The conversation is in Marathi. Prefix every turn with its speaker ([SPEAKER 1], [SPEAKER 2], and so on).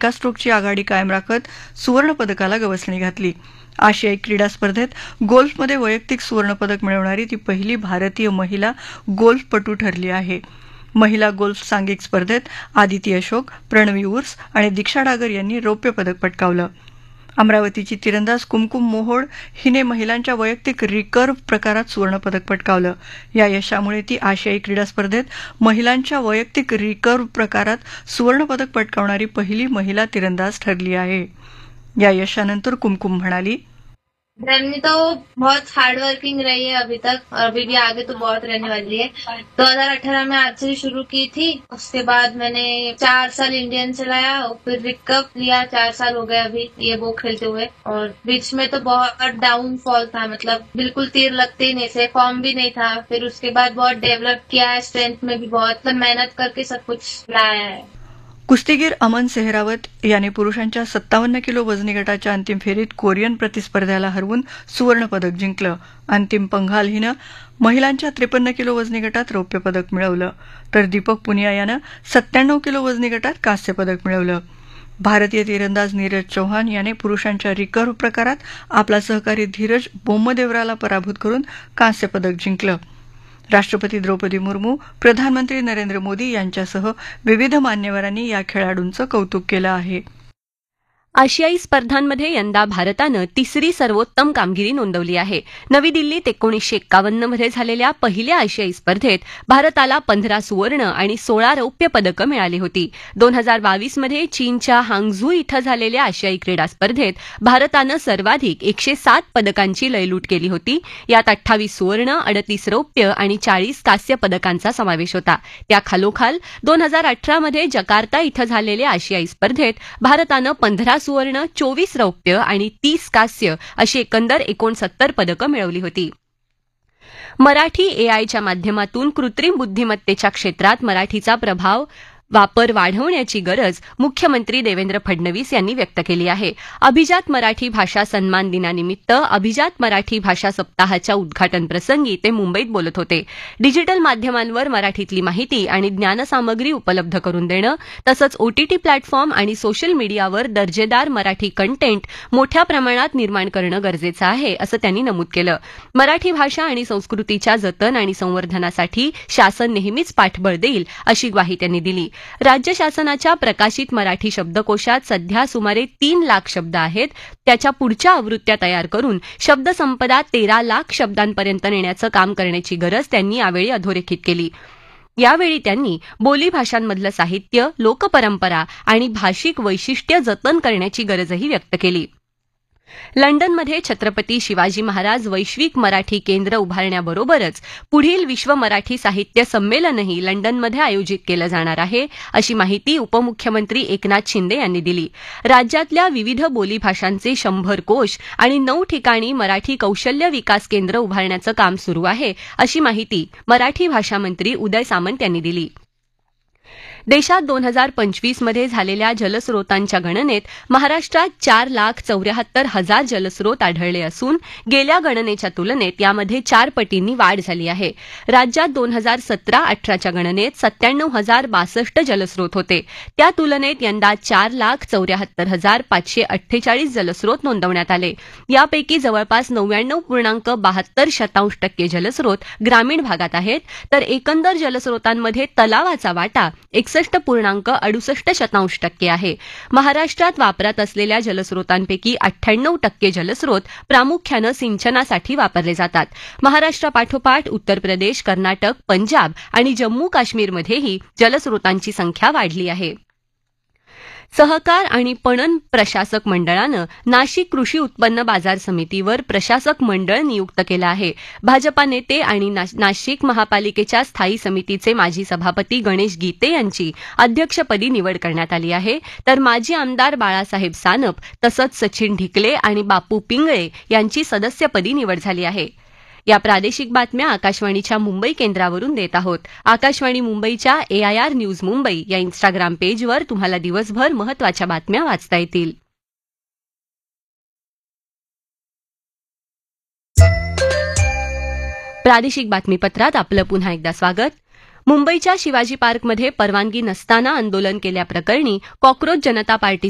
[SPEAKER 1] एका स्ट्रोकची आघाडी कायम राखत सुवर्णपदकाला गवसणी घातली. आशियाई क्रीडा स्पर्धेत गोल्फमध्ये वैयक्तिक सुवर्णपदक मिळवणारी ती पहिली भारतीय महिला गोल्फपटू ठरली आहे. महिला गोल्फ सांघिक स्पर्धेत आदिती अशोक, प्रणवी उर्स आणि दीक्षा डागर यांनी रौप्य पदक पटकावलं. अमरावतीची तिरंदाज कुमकुम मोहोड हिने महिलांच्या वैयक्तिक रिकर्व्ह प्रकारात सुवर्णपदक पटकावलं. या यशामुळे ती आशियाई क्रीडा स्पर्धेत महिलांच्या वैयक्तिक रिकर्व्ह प्रकारात सुवर्णपदक पटकावणारी पहिली महिला तिरंदाज ठरली आहे. या यशानंतर कुमकुम म्हणाली,
[SPEAKER 2] जर्नी तो बहुत हार्ड वर्किंग रही है अभी तक, और अभी भी आगे तो बहुत रहने वाली है. 2018 में आर्चरी शुरू की थी, उसके बाद मैंने 4 साल इंडियन चलाया और फिर रिकअप लिया. 4 साल हो गए अभी ये वो खेलते हुए, और बीच में तो बहुत डाउनफॉल था, मतलब बिल्कुल तीर लगते ही नहीं थे, फॉर्म भी नहीं था. फिर उसके बाद बहुत डेवलप किया है, स्ट्रेंथ में भी बहुत मेहनत करके सब कुछ लाया है.
[SPEAKER 1] कुस्तीगीर अमन सेहरावत याने पुरुषांच्या 57 किलो वजनी गटाच्या अंतिम फेरीत कोरियन प्रतिस्पर्ध्याला हरवून सुवर्णपदक जिंकलं. अंतिम पंघाल हिनं महिलांच्या 53 किलो वजनी गटात रौप्य पदक मिळवलं, तर दीपक पुनिया यानं 97 किलो वजनी गटात कांस्य पदक मिळवलं. भारतीय तिरंदाज नीरज चौहान याने पुरुषांच्या रिकर्व्ह प्रकारात आपला सहकारी धीरज बोम्मदेवराला पराभूत करून कांस्य पदक जिंकलं. राष्ट्रपती द्रौपदी मुर्मू, प्रधानमंत्री नरेंद्र मोदी यांच्यासह विविध मान्यवरांनी या खेळाडूंचं कौतुक केलं आहे.
[SPEAKER 3] आशियाई स्पर्धांमध्ये यंदा भारतानं तिसरी सर्वोत्तम कामगिरी नोंदवली आहे. नवी दिल्लीत 1951 मध्ये झालेल्या पहिल्या आशियाई स्पर्धेत भारताला 15 सुवर्ण आणि 16 रौप्य पदकं मिळाली होती. 2022 मध्ये चीनच्या हांगझू इथं झालेल्या आशियाई क्रीडा स्पर्धेत भारतानं सर्वाधिक 107 पदकांची लयलूट केली होती. यात 28 सुवर्ण, 38 रौप्य आणि 40 कांस्य पदकांचा समावेश होता. त्या खालोखाल 2018 मध्ये जकार्ता इथं झालेल्या आशियाई स्पर्धेत भारतानं 15 सुवर्ण, 24 रौप्य आणि 30 कांस्य अशी एकंदर 69 पदकं मिळवली होती. मराठी एआयच्या माध्यमातून कृत्रिम बुद्धिमत्तेच्या क्षेत्रात मराठीचा वापर वाढवण्याची गरज मुख्यमंत्री देवेंद्र फडणवीस यांनी व्यक्त केली आहे. अभिजात मराठी भाषा सन्मान दिनानिमित्त अभिजात मराठी भाषा सप्ताहाच्या उद्घाटन प्रसंगी ते मुंबईत बोलत होते. डिजिटल माध्यमांवर मराठीतली माहिती आणि ज्ञानसामग्री उपलब्ध करून देणं, तसंच ओटीटी प्लॅटफॉर्म आणि सोशल मीडियावर दर्जेदार मराठी कंटेंट मोठ्या प्रमाणात निर्माण करणं गरजेचं आहे, असं त्यांनी नमूद केलं. मराठी भाषा आणि संस्कृतीच्या जतन आणि संवर्धनासाठी शासन नेहमीच पाठबळ देईल, अशी ग्वाही त्यांनी दिली. राज्य शासनाच्या प्रकाशित मराठी शब्दकोशात सध्या सुमारे 3 लाख शब्द आहेत. त्याच्या पुढच्या आवृत्त्या तयार करून शब्दसंपदा 13 लाख शब्दांपर्यंत नेण्याचं काम करण्याची गरज त्यांनी यावेळी अधोरेखित केली. यावेळी त्यांनी बोलीभाषांमधलं साहित्य, लोकपरंपरा आणि भाषिक वैशिष्ट्य जतन करण्याची गरजही व्यक्त केली. लंडनमध्ये छत्रपती शिवाजी महाराज वैश्विक मराठी केंद्र उभारण्याबरोबरच पुढील विश्व मराठी साहित्य संमेलनही लंडनमध्ये आयोजित केलं जाणार आहे, अशी माहिती उपमुख्यमंत्री एकनाथ शिंदे यांनी दिली. राज्यातल्या विविध बोलीभाषांचे 100 कोश आणि 9 ठिकाणी मराठी कौशल्य विकास केंद्र उभारण्याचं काम सुरू आहे, अशी माहिती मराठी भाषा मंत्री उदय सामंत यांनी दिली. देशात 2025 मध्ये झालेल्या जलस्रोतांच्या गणनेत महाराष्ट्रात 4,74,000 जलस्रोत आढळले असून गेल्या गणनेच्या तुलनेत यामध्ये 4 पटींनी वाढ झाली आहे. राज्यात 2017-18च्या गणनेत 97,062 जलस्रोत होते. त्या तुलनेत यंदा 4,74,548 जलस्रोत नोंदवण्यात आले. यापैकी जवळपास 99.72% जलस्रोत ग्रामीण भागात आहेत, तर एकंदर जलस्रोतांमध्ये तलावाचा वाटा 61.68% आहे. महाराष्ट्रात वापरात असलेल्या जलस्रोतांपैकी 98% जलस्रोत प्रामुख्यानं सिंचनासाठी वापरले जातात. महाराष्ट्रापाठोपाठ उत्तर प्रदेश, कर्नाटक, पंजाब आणि जम्मू काश्मीरमध्येही जलस्रोतांची संख्या वाढली आहे. सहकार आणि पणन प्रशासक मंडळानं नाशिक कृषी उत्पन्न बाजार समितीवर प्रशासक मंडळ नियुक्त केलं आहे. भाजपा नेते आणि नाशिक महापालिकेच्या स्थायी समितीचे माजी सभापती गणेश गीते यांची अध्यक्षपदी निवड करण्यात आली आहे, तर माजी आमदार बाळासाहेब सानप तसंच सचिन ढिकले आणि बापू पिंगळे यांची सदस्यपदी निवड झाली आहे. या प्रादेशिक बातम्या आकाशवाणीच्या मुंबई केंद्रावरून देत आहोत. आकाशवाणी मुंबईच्या AIR न्यूज मुंबई या इन्स्टाग्राम पेजवर तुम्हाला दिवसभर महत्त्वाच्या बातम्या वाचता येतील. प्रादेशिक बातमीपत्रात आपलं पुन्हा एकदा स्वागत. मुंबईच्या शिवाजी पार्कमध्ये परवानगी नसताना आंदोलन केल्याप्रकरणी कॉक्रोच जनता पार्टी